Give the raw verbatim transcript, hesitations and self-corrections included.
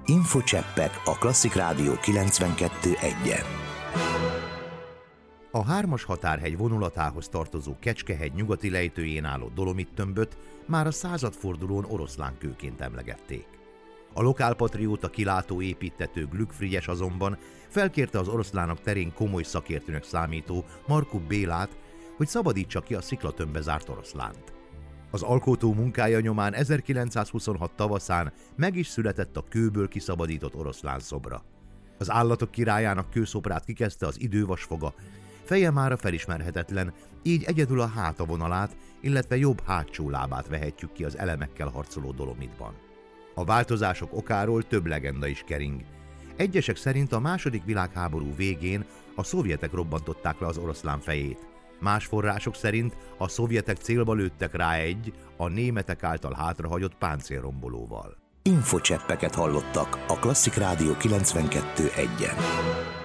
Infocseppek a Klasszik Rádió kilencvenkettő egyen. A hármas határhegy vonulatához tartozó Kecskehegy nyugati lejtőjén álló Dolomit-tömböt már a századfordulón oroszlánkőként emlegették. A lokálpatrióta kilátó építtető Glück Frigyes azonban felkérte az oroszlánok terén komoly szakértőnek számító Markut Bélát, hogy szabadítsa ki a sziklatömbbe zárt oroszlánt. Az alkotó munkája nyomán ezerkilencszázhuszonhat tavaszán meg is született a kőből kiszabadított oroszlán szobra. Az állatok királyának kőszobrát kikezdte az idővasfoga, feje mára felismerhetetlen, így egyedül a hátavonalát, illetve jobb hátsó lábát vehetjük ki az elemekkel harcoló Dolomitban. A változások okáról több legenda is kering. Egyesek szerint a második világháború végén a szovjetek robbantották le az oroszlán fejét. Más források szerint a szovjetek célba lőttek rá egy, a németek által hátrahagyott páncélrombolóval. Infocseppeket hallottak a Klasszik Rádió kilencvenkettő egyen.